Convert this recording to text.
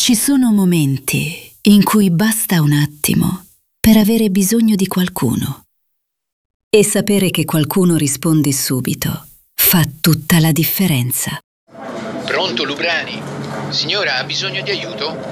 Ci sono momenti in cui basta un attimo per avere bisogno di qualcuno. E sapere che qualcuno risponde subito fa tutta la differenza. Pronto, Lubrani? Signora, ha bisogno di aiuto?